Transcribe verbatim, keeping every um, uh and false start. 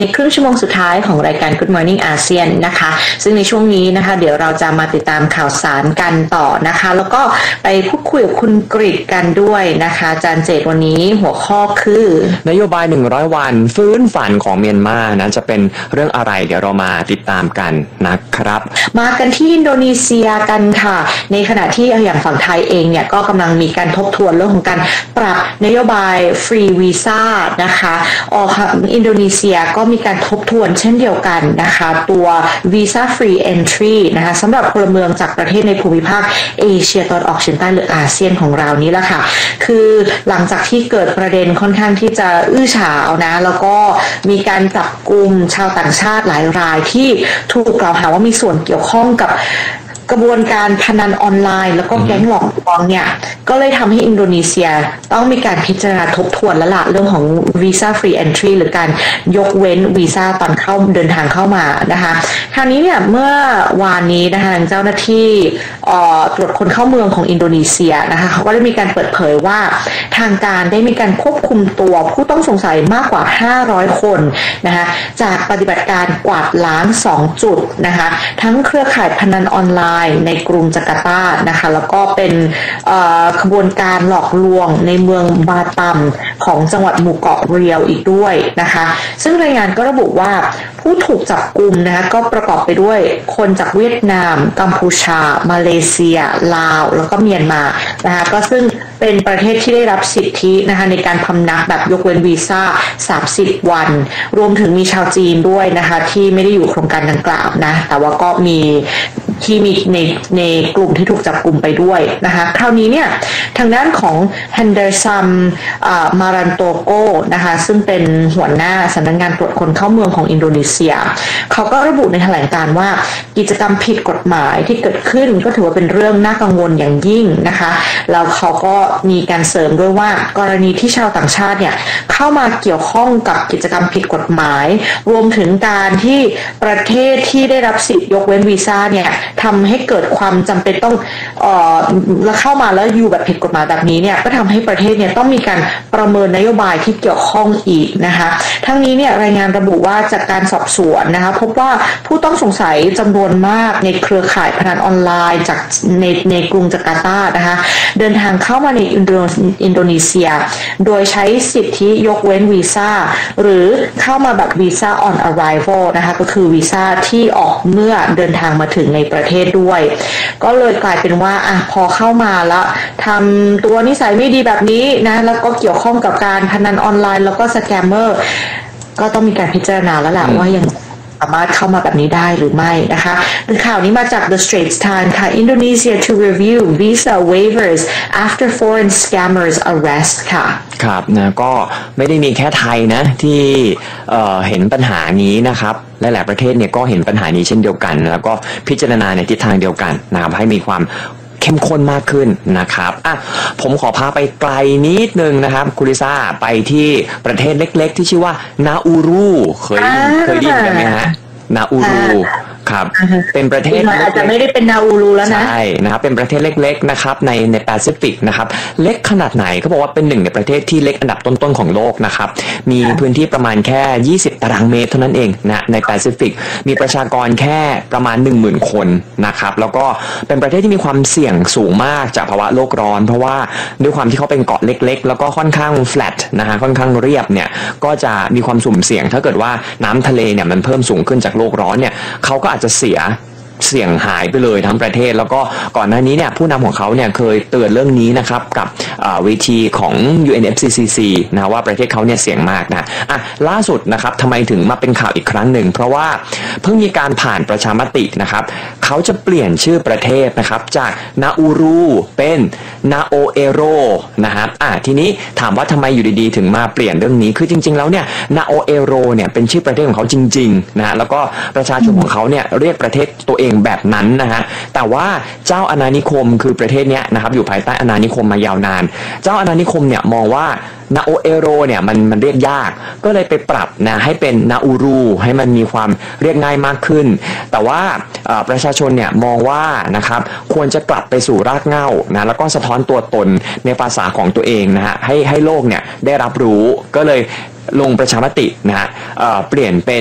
ในครึ่งชั่วโมงสุดท้ายของรายการ Good Morning อาเซียนนะคะซึ่งในช่วงนี้นะคะเดี๋ยวเราจะมาติดตามข่าวสารกันต่อนะคะแล้วก็ไปพูดคุยกับคุณกฤษกันด้วยนะคะอาจารย์เจตวันนี้หัวข้อคือนโยบายหนึ่งร้อยวันฟื้นฝันของเมียนมานั้นจะเป็นเรื่องอะไรเดี๋ยวเรามาติดตามกันนะครับมากันที่อินโดนีเซียกันค่ะในขณะที่อย่างฝั่งไทยเองเนี่ยก็กำลังมีการทบทวนเรื่องของการปรับนโยบายฟรีวีซ่านะคะออกอินโดนีเซียก็มีการทบทวนเช่นเดียวกันนะคะตัววีซ่าฟรีเอนทรีนะคะสำหรับพลเมืองจากประเทศในภูมิภาคเอเชียตะวันออกเฉียงใต้หรืออาเซียนของเรานี้แหละค่ะคือหลังจากที่เกิดประเด็นค่อนข้างที่จะอื้อฉาวนะแล้วก็มีการจับกุมชาวต่างชาติหลายรายที่ถูกกล่าวหาว่ามีส่วนเกี่ยวข้องกับกระบวนการพนันออนไลน์แล้วก็แก๊งหลอกลวงเนี่ยก็เลยทำให้อินโดนีเซียต้องมีการพิจารณาทบทวนแล้วล่ะเรื่องของวีซ่าฟรีเอนทรีหรือการยกเว้นวีซ่าตอนเข้าเดินทางเข้ามานะคะคราวนี้เนี่ยเมื่อวานนี้นะคะเจ้าหน้าที่ตรวจคนเข้าเมืองของอินโดนีเซียนะคะเขาก็ได้มีการเปิดเผยว่าทางการได้มีการควบคุมตัวผู้ต้องสงสัยมากกว่าห้าร้อยคนนะคะจากปฏิบัติการกวาดล้างสองจุดนะคะทั้งเครือข่ายพนันออนไลน์ในกรุงจาการ์ตานะคะแล้วก็เป็นขบวนการหลอกลวงในเมืองบาตัมของจังหวัดหมู่เกาะเรียวอีกด้วยนะคะซึ่งรายงานก็ระบุว่าผู้ถูกจับกุมนะคะก็ประกอบไปด้วยคนจากเวียดนามกัมพูชามาเลเซียลาวแล้วก็เมียนมานะคะก็ซึ่งเป็นประเทศที่ได้รับสิทธินะคะในการพำนักแบบยกเว้นวีซ่าสามสิบวันรวมถึงมีชาวจีนด้วยนะคะที่ไม่ได้อยู่โครงการดังกล่าวนะแต่ว่าก็มีที่มีในในกลุ่มที่ถูกจับกลุ่มไปด้วยนะคะคราวนี้เนี่ยทางด้านของฮันเดอร์ซัมมารันโตโกนะคะซึ่งเป็นหัวหน้าสำนักงานตรวจคนเข้าเมืองของอินโดนีเซียเขาก็ระบุในแถลงการณ์ว่ากิจกรรมผิดกฎหมายที่เกิดขึ้นก็ถือว่าเป็นเรื่องน่ากังวลอย่างยิ่งนะคะแล้วเขาก็มีการเสริมด้วยว่ากรณีที่ชาวต่างชาติเนี่ยเข้ามาเกี่ยวข้องกับกิจกรรมผิดกฎหมายรวมถึงการที่ประเทศที่ได้รับสิทธิยกเว้นวีซ่าเนี่ยทำให้เกิดความจำเป็นต้องเอ่อแล้วเข้ามาแล้วอยู่แบบผิดกฎหมายแบบนี้เนี่ยก็ทำให้ประเทศเนี่ยต้องมีการประเมินนโยบายที่เกี่ยวข้องอีกนะคะทั้งนี้เนี่ยรายงานระบุว่าจากการสอบสวนนะคะพบว่าผู้ต้องสงสัยจำนวนมากในเครือข่ายพนันออนไลน์จากในในกรุงจาการ์ตานะคะเดินทางเข้ามาในอินโดอินโดนีเซียโดยใช้สิทธิยกเว้นวีซ่าหรือเข้ามาแบบวีซ่า on arrival นะคะก็คือวีซ่าที่ออกเมื่อเดินทางมาถึงในประเทศด้วยก็เลยกลายเป็นว่าอ่ะพอเข้ามาแล้วทำตัวนิสัยไม่ดีแบบนี้นะแล้วก็เกี่ยวข้องกับการพนันออนไลน์แล้วก็สแกมเมอร์ก็ต้องมีการพิจารณาแล้วแหละว่ายังสามารถเข้ามาแบบนี้ได้หรือไม่นะคะข่าวนี้มาจาก The Straits Times ค่ะ Indonesia to review visa waivers after foreign scammers arrest ค่ะครับนะก็ไม่ได้มีแค่ไทยนะที่เอ่อเห็นปัญหานี้นะครับหลายๆประเทศเนี่ยก็เห็นปัญหานี้เช่นเดียวกันแล้วก็พิจารณาในทิศทางเดียวกันนะครับให้มีความเข้มข้นมากขึ้นนะครับอ่ะผมขอพาไปไกลนิดนึงนะครับคุณลิซ่าไปที่ประเทศเล็กๆที่ชื่อว่านาอูรูเคยเคยได้ยินกันไหมฮะนาอูรูครับเป็นประเทศอาจจะไม่ได้เป็นนาอูรูแล้วนะใช่นะครับเป็นประเทศเล็กๆนะครับในในแปซิฟิกนะครับเล็กขนาดไหนเขาบอกว่าเป็นหนึ่งในประเทศที่เล็กอันดับต้นๆของโลกนะครับมีพื้นที่ประมาณแค่ยี่สิบตารางเมตรเท่านั้นเองนะในแปซิฟิกมีประชากรแค่ประมาณ หนึ่งหมื่น คนนะครับแล้วก็เป็นประเทศที่มีความเสี่ยงสูงมากจากภาวะโลกร้อนเพราะว่าด้วยความที่เขาเป็นเกาะเล็กๆแล้วก็ค่อนข้าง flat นะฮะค่อนข้างเรียบเนี่ยก็จะมีความสุ่มเสี่ยงถ้าเกิดว่าน้ำทะเลเนี่ยมันเพิ่มสูงขึ้นจากโลกร้อนเนี่ยเขาก็อาจจะเสียเสี่ยงหายไปเลยทั้งประเทศแล้วก็ก่อนหน้านี้เนี่ยผู้นำของเขาเนี่ยเคยเตือนเรื่องนี้นะครับกับเวทีของ ยู เอ็น เอฟ ซี ซี ซี นะว่าประเทศเขาเนี่ยเสี่ยงมากนะอ่ะล่าสุดนะครับทำไมถึงมาเป็นข่าวอีกครั้งหนึ่งเพราะว่าเพิ่งมีการผ่านประชามตินะครับเขาจะเปลี่ยนชื่อประเทศนะครับจากนาอูรูเป็นนาโอเอโรนะครับอ่ะทีนี้ถามว่าทำไมอยู่ดีๆถึงมาเปลี่ยนเรื่องนี้คือจริงๆแล้วเนี่ยนาโอเอโรเนี่ยเป็นชื่อประเทศของเขาจริงๆนะแล้วก็ประชาชนของเขาเนี่ยเรียกประเทศตัวเองแบบนั้นนะฮะแต่ว่าเจ้าอาณานิคมคือประเทศเนี้ยนะครับอยู่ภายใต้อาณานิคมมายาวนานเจ้าอาณานิคมเนี่ยมองว่านาโอเอโรเนี่ยมันมันเรียกยากก็เลยไปปรับนะให้เป็นนาอูรูให้มันมีความเรียกง่ายมากขึ้นแต่ว่าประชาชนเนี่ยมองว่านะครับควรจะกลับไปสู่รากเหง้านะแล้วก็สะท้อนตัวตนในภาษาของตัวเองนะฮะให้ให้โลกเนี่ยได้รับรู้ก็เลยลงประชามตินะฮะเอ่อเปลี่ยนเป็น